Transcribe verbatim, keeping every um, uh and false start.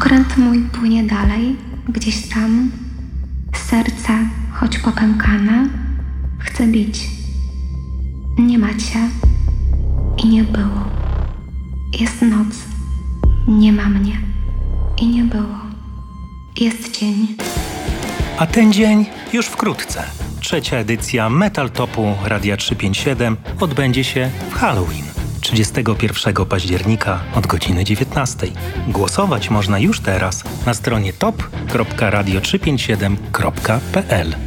Okręt mój płynie dalej, gdzieś tam. Serce, choć popękane, chce bić. Nie macie i nie było. Jest noc, nie ma mnie i nie było. Jest dzień. A ten dzień już wkrótce. Trzecia edycja Metal Topu Radia trzysta pięćdziesiąt siedem odbędzie się w Halloween, trzydziestego pierwszego października od godziny dziewiętnastej. Głosować można już teraz na stronie top kropka radio trzysta pięćdziesiąt siedem kropka p l.